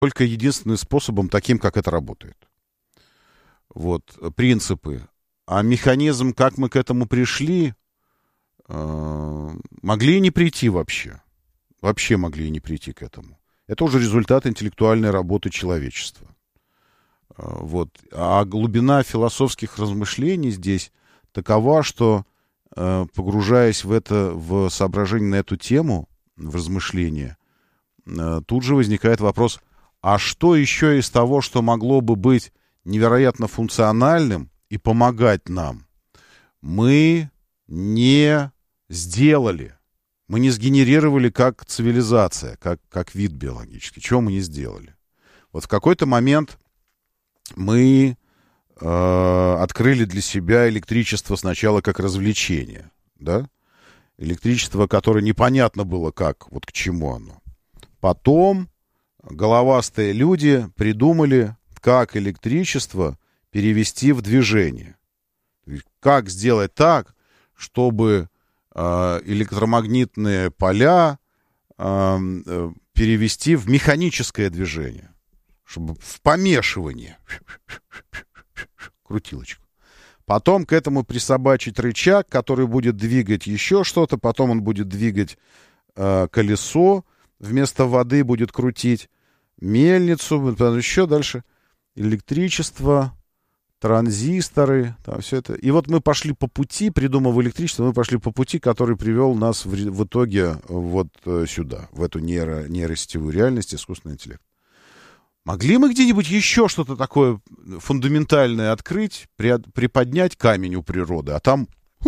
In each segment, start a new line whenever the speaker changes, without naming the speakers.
только единственным способом, таким, как это работает. Вот, принципы. А механизм, как мы к этому пришли, могли и не прийти вообще. Вообще могли и не прийти к этому. Это уже результат интеллектуальной работы человечества. Вот. А глубина философских размышлений здесь такова, что, погружаясь в соображение на эту тему, в размышления, тут же возникает вопрос, а что еще из того, что могло бы быть невероятно функциональным и помогать нам, мы не сделали, мы не сгенерировали как цивилизация, как вид биологический. Чего мы не сделали? Вот в какой-то момент мы открыли для себя электричество сначала как развлечение, да? Электричество, которое непонятно было как, вот к чему оно. Потом головастые люди придумали, как электричество перевести в движение. Как сделать так, чтобы электромагнитные поля перевести в механическое движение, чтобы в помешивание. Крутилочку. Потом к этому присобачить рычаг, который будет двигать еще что-то, потом он будет двигать колесо, вместо воды будет крутить мельницу, потом еще дальше электричество, транзисторы, там все это. И вот мы пошли по пути, придумав электричество, мы пошли по пути, который привел нас в итоге вот сюда, в эту нейросетевую реальность, искусственный интеллект. Могли мы где-нибудь еще что-то такое фундаментальное открыть, приподнять камень у природы, а там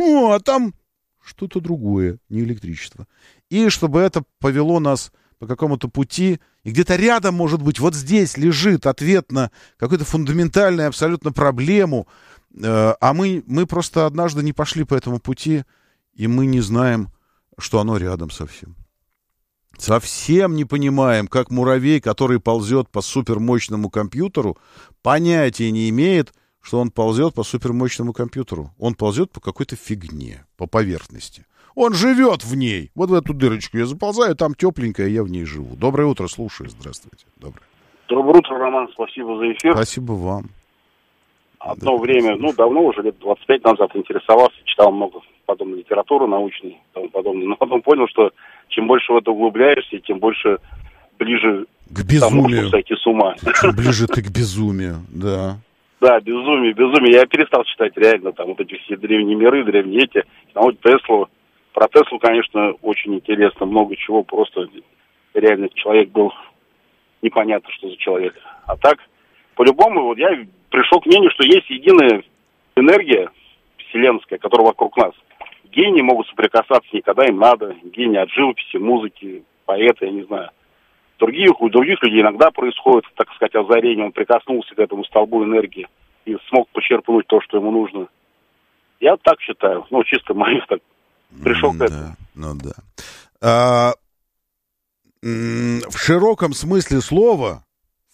что-то другое, не электричество. И чтобы это повело нас по какому-то пути, и где-то рядом, может быть, вот здесь лежит ответ на какую-то фундаментальную абсолютно проблему, а мы просто однажды не пошли по этому пути, и мы не знаем, что оно рядом совсем. Совсем не понимаем, как муравей, который ползет по супермощному компьютеру, понятия не имеет, что он ползет по супермощному компьютеру. Он ползет по какой-то фигне, по поверхности. Он живет в ней. Вот в эту дырочку я заползаю, там тепленькая, я в ней живу. Доброе утро, слушаю. Здравствуйте.
Доброе утро, Роман. Спасибо за эфир.
Спасибо вам.
Одно время, давно уже, лет 25 назад интересовался, читал много подобной литературы научной и тому подобное. Но потом понял, что чем больше в это углубляешься, тем больше ближе
к безумию.
Тому, чтобы сойти с ума.
Чем ближе ты к безумию, да.
Да, безумие. Я перестал читать реально там вот эти все древние миры, древние эти. Теслу. Про Теслу, конечно, очень интересно. Много чего. Просто реально человек был непонятно, что за человек. А так, по-любому, вот я пришел к мнению, что есть единая энергия вселенская, которая вокруг нас. Гении могут соприкасаться не когда им надо. Гении от живописи, музыки, поэты, я не знаю. У других людей иногда происходит, так сказать, озарение. Он прикоснулся к этому столбу энергии и смог почерпнуть то, что ему нужно. Я так считаю. Чисто мое так. Пришел к этому.
Да. В широком смысле слова,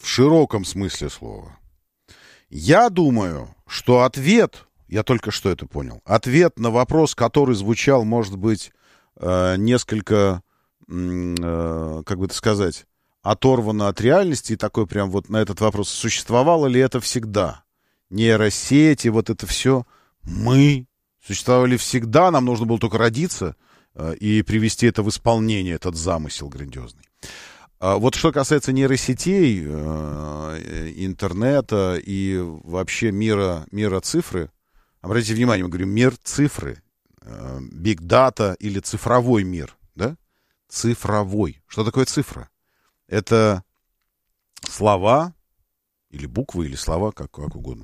я думаю, что ответ, я только что это понял, ответ на вопрос, который звучал, может быть, несколько, как бы это сказать, оторвано от реальности, и такой прям вот на этот вопрос, существовало ли это всегда? Нейросети, вот это все. Мы существовали всегда, нам нужно было только родиться и привести это в исполнение, этот замысел грандиозный. Вот что касается нейросетей, интернета и вообще мира цифры, обратите внимание, мы говорим мир цифры, big data или цифровой мир, да? Цифровой. Что такое цифра? Это слова, или буквы, или слова, как угодно,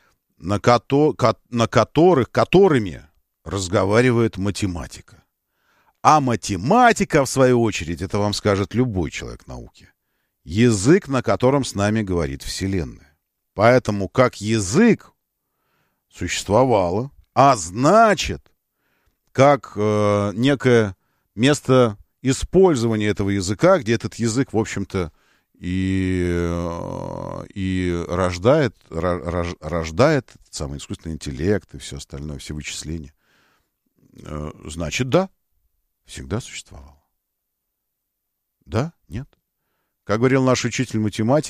которыми разговаривает математика. А математика, в свою очередь, это вам скажет любой человек науки, язык, на котором с нами говорит Вселенная. Поэтому как язык существовало, а значит, как некое место использования этого языка, где этот язык, в общем-то, и рождает этот самый искусственный интеллект и все остальное, все вычисления. Значит, да, всегда существовало. Да? Нет? Как говорил наш учитель математики,